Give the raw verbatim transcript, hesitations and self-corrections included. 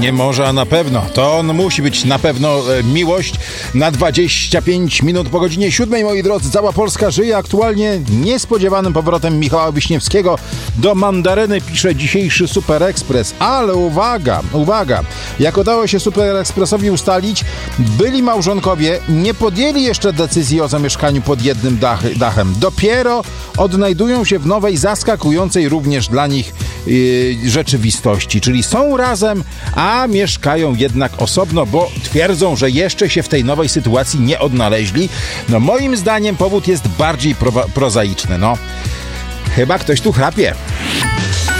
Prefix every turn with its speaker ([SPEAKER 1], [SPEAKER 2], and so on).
[SPEAKER 1] nie może, a na pewno. To on musi być na pewno e, miłość. Na dwadzieścia pięć minut po godzinie siódmej, moi drodzy, cała Polska żyje aktualnie niespodziewanym powrotem Michała Wiśniewskiego do mandaryny, pisze dzisiejszy Super Express. Ale uwaga, uwaga, jak udało się Super Expressowi ustalić, byli małżonkowie nie podjęli jeszcze decyzji o zamieszkaniu pod jednym dach, dachem. Dopiero odnajdują się w nowej, zaskakującej również dla nich yy, rzeczywistości. Czyli są razem, a mieszkają jednak osobno, bo twierdzą, że jeszcze się w tej nowej sytuacji nie odnaleźli. No moim zdaniem powód jest bardziej pro- prozaiczny. No, chyba ktoś tu chrapie.